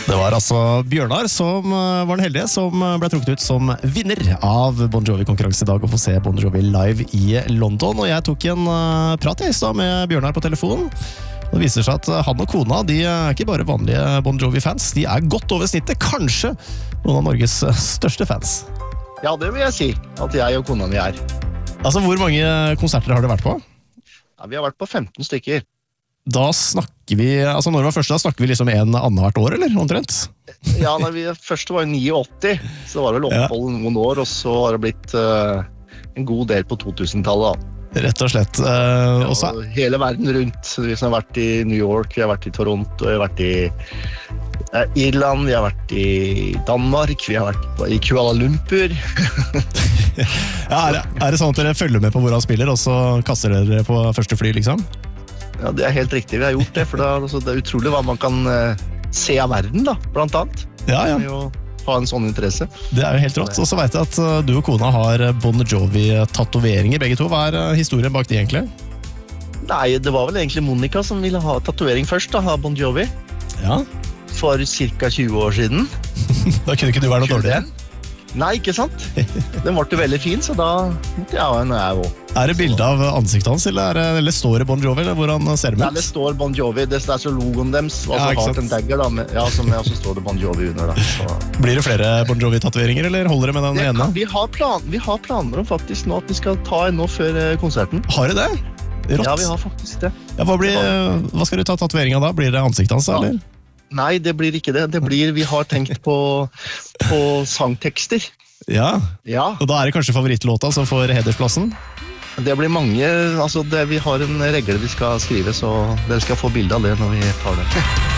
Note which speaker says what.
Speaker 1: Det var altså Bjørnar som var den heldige som ble trukket ut som vinner av Bon Jovi-konkurranse i dag, og få se Bon Jovi live i London. Og jeg tok en prat i stad med Bjørnar på telefonen. Det viser seg at han og kona, de er ikke bare vanlige Bon Jovi-fans, de er godt over snittet, kanskje noen av Norges største fans.
Speaker 2: Ja, det vil jeg si, at jeg og kona mi er.
Speaker 1: Altså, hvor mange konserter har dere vært på?
Speaker 2: Ja, vi har vært på 15 stykker.
Speaker 1: Da snakker vi, altså når det var første, da snakker vi liksom en annethvert år, eller omtrent?
Speaker 2: Ja, når vi første var i 89, så var det vel opphold noen år, og så har det blitt en god del på 2000-tallet da.
Speaker 1: Rett og slett.
Speaker 2: Også hele verden rundt. Vi som har vært i New York, vi har vært i Toronto, vi har vært i Irland, vi har vært i Danmark, vi har vært i Kuala Lumpur.
Speaker 1: Ja, er det sånn at dere følger med på hvor han spiller, og så kaster dere på første fly, liksom?
Speaker 2: Ja, det er helt riktig. Vi har gjort det, for det er utrolig hva man kan se av verden, da, blant annet.
Speaker 1: Ja.
Speaker 2: Med å ha en sånn interesse.
Speaker 1: Det er jo helt rått. Og så vet jeg at du og kona har Bon Jovi-tatoveringer, begge to. Hva er historien bak de, egentlig?
Speaker 2: Nei, det var vel egentlig Monica som ville ha tatovering først, da, ha Bon Jovi.
Speaker 1: Ja.
Speaker 2: For cirka 20 år siden.
Speaker 1: Da kunne ikke du være noe dårligere.
Speaker 2: Nei, ikke sant? Den ble veldig fin, så da måtte jeg ha en jeg også.
Speaker 1: Er det bilde av ansiktet hans, eller står det Bon Jovi, eller hvor han ser med ut?
Speaker 2: Nei, det står Bon Jovi, det er så logoen deres, altså Heart and Dagger da, ja, så står det Bon Jovi under da. Så.
Speaker 1: Blir det flere Bon Jovi-tatoveringer, eller holder det med den ene?
Speaker 2: Vi har planer om faktisk nå at vi skal ta en nå før konserten.
Speaker 1: Har du det? Rått.
Speaker 2: Ja, vi har faktisk det.
Speaker 1: Ja, hva skal du ta tatovering av da? Blir det ansiktet hans, eller?
Speaker 2: Nei, det blir ikke det. Vi har tenkt på sangtekster.
Speaker 1: Ja, og da er det kanskje favorittlåta som får hedersplassen?
Speaker 2: Det blir mange, vi har en regle vi skal skrive, så dere skal få bilde av det når vi tar det.